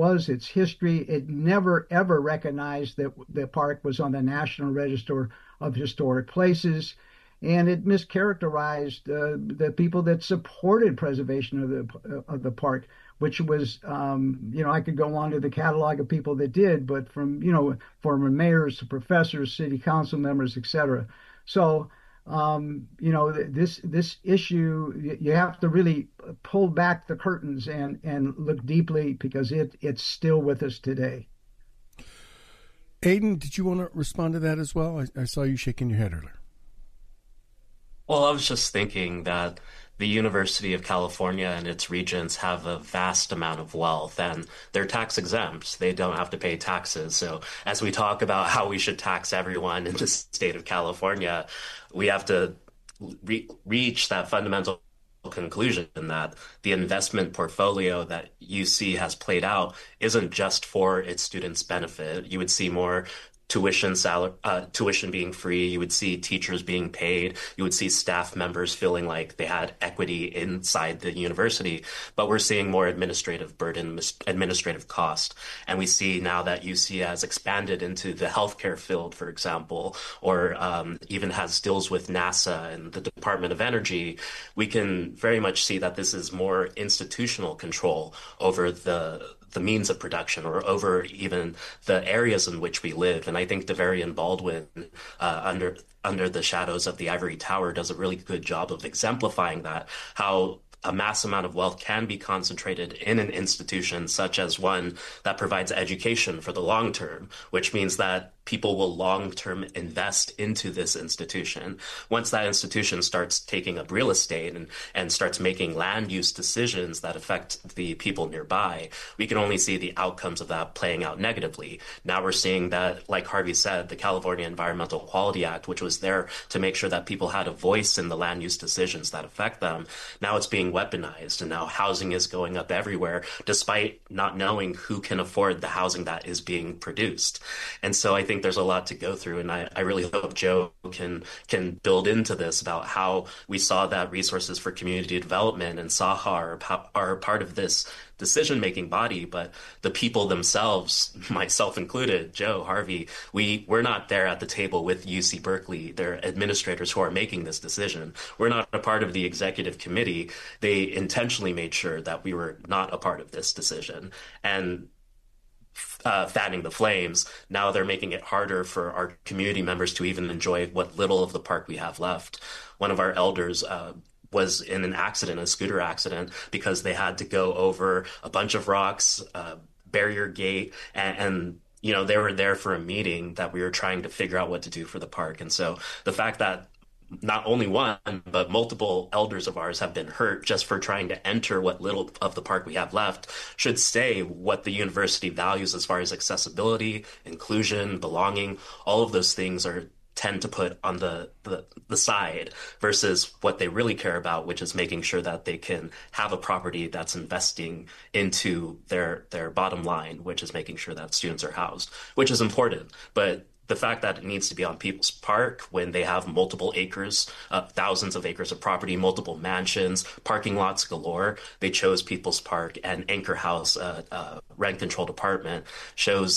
was, its history. It never, ever recognized that the park was on the National Register of Historic Places. And it mischaracterized the people that supported preservation of the park, which was, I could go on to the catalog of people that did, but from, former mayors to professors, city council members, etc. So, this issue, you have to really pull back the curtains and look deeply, because it's still with us today. Aidan, did you want to respond to that as well? I saw you shaking your head earlier. Well, I was just thinking that the University of California and its regents have a vast amount of wealth, and they're tax exempt. They don't have to pay taxes. So as we talk about how we should tax everyone in the state of California, we have to reach that fundamental conclusion that the investment portfolio that UC has played out isn't just for its students' benefit. You would see more tuition being free. You would see teachers being paid. You would see staff members feeling like they had equity inside the university. But we're seeing more administrative burden, administrative cost. And we see now that UC has expanded into the healthcare field, for example, or even has deals with NASA and the Department of Energy. We can very much see that this is more institutional control over the means of production, or over even the areas in which we live. And I think Davarian Baldwin, under the shadows of the ivory tower, does a really good job of exemplifying that, how a mass amount of wealth can be concentrated in an institution, such as one that provides education for the long term, which means that people will long-term invest into this institution. Once that institution starts taking up real estate and starts making land use decisions that affect the people nearby, we can only see the outcomes of that playing out negatively. Now we're seeing that, like Harvey said, the California Environmental Quality Act, which was there to make sure that people had a voice in the land use decisions that affect them, now it's being weaponized, and now housing is going up everywhere, despite not knowing who can afford the housing that is being produced. And so I think there's a lot to go through, and I really hope Joe can build into this about how we saw that resources for community development and SAHA are part of this decision-making body, but the people themselves, myself included, Joe, Harvey, we're not there at the table with UC Berkeley. They're administrators who are making this decision. We're not a part of the executive committee. They intentionally made sure that we were not a part of this decision. And fanning the flames, now they're making it harder for our community members to even enjoy what little of the park we have left. One of our elders was in an accident, a scooter accident, because they had to go over a bunch of rocks, barrier gate, and they were there for a meeting that we were trying to figure out what to do for the park. And so the fact that not only one, but multiple elders of ours have been hurt just for trying to enter what little of the park we have left should say what the university values as far as accessibility, inclusion, belonging. All of those things tend to put on the side versus what they really care about, which is making sure that they can have a property that's investing into their bottom line, which is making sure that students are housed, which is important. But the fact that it needs to be on people's park when they have multiple acres, thousands of acres of property, multiple mansions, parking lots galore, they chose People's Park, and Anchor House, rent-controlled apartment, should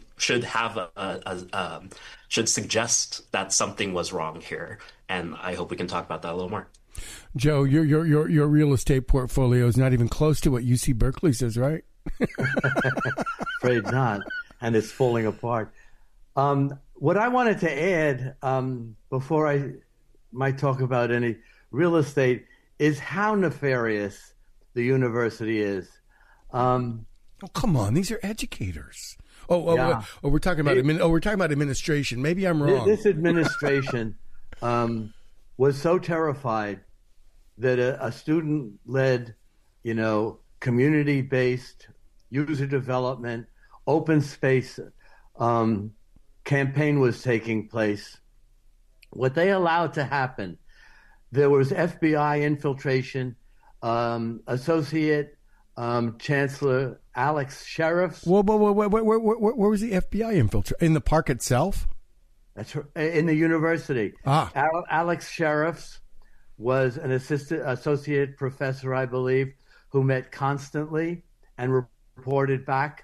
suggest that something was wrong here. And I hope we can talk about that a little more. Joe, your real estate portfolio is not even close to what UC Berkeley says, right? Afraid not, and it's falling apart. What I wanted to add before I might talk about any real estate is how nefarious the university is. Oh, come on! These are educators. Yeah. We're talking about administration. Maybe I'm wrong. This administration was so terrified that a student-led, community-based user development, open space campaign was taking place. What they allowed to happen, there was FBI infiltration. Associate Chancellor Alex Sheriffs. Where was the FBI infiltration? In the park itself? That's in the university. Alex Sheriffs was an associate professor, I believe, who met constantly and reported back